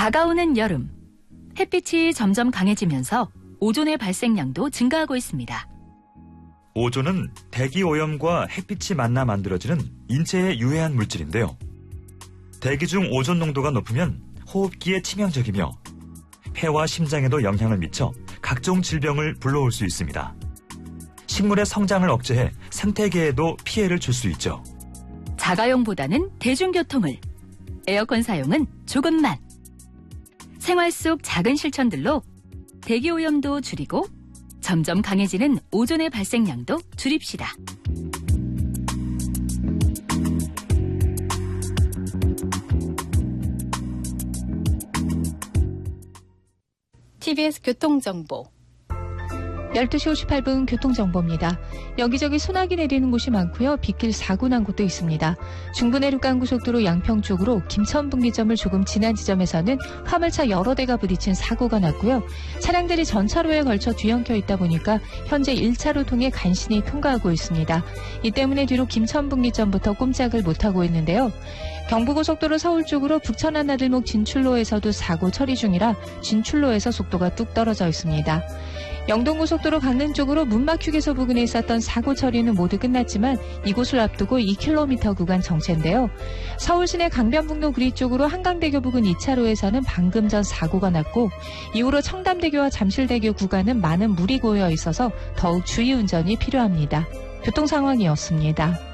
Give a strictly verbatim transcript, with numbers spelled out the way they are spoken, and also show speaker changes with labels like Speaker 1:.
Speaker 1: 다가오는 여름, 햇빛이 점점 강해지면서 오존의 발생량도 증가하고 있습니다.
Speaker 2: 오존은 대기 오염과 햇빛이 만나 만들어지는 인체에 유해한 물질인데요. 대기 중 오존 농도가 높으면 호흡기에 치명적이며 폐와 심장에도 영향을 미쳐 각종 질병을 불러올 수 있습니다. 식물의 성장을 억제해 생태계에도 피해를 줄 수 있죠.
Speaker 1: 자가용보다는 대중교통을, 에어컨 사용은 조금만. 생활 속 작은 실천들로 대기오염도 줄이고 점점 강해지는 오존의 발생량도 줄입시다.
Speaker 3: 티비에스 교통정보.
Speaker 4: 열두 시 오십팔 분 교통정보입니다. 여기저기 소나기 내리는 곳이 많고요. 빗길 사고 난 곳도 있습니다. 중부내륙간고속도로 양평 쪽으로 김천분기점을 조금 지난 지점에서는 화물차 여러 대가 부딪힌 사고가 났고요. 차량들이 전차로에 걸쳐 뒤엉켜 있다 보니까 현재 일 차로 통해 간신히 통과하고 있습니다. 이 때문에 뒤로 김천분기점부터 꼼짝을 못하고 있는데요. 경부고속도로 서울 쪽으로 북천안 나들목 진출로에서도 사고 처리 중이라 진출로에서 속도가 뚝 떨어져 있습니다. 영동고속도로 강릉 쪽으로 문막휴게소 부근에 있었던 사고 처리는 모두 끝났지만 이곳을 앞두고 이 킬로미터 구간 정체인데요. 서울시내 강변북로 구리 쪽으로 한강대교 부근 이 차로에서는 방금 전 사고가 났고 이후로 청담대교와 잠실대교 구간은 많은 물이 고여 있어서 더욱 주의 운전이 필요합니다. 교통 상황이었습니다.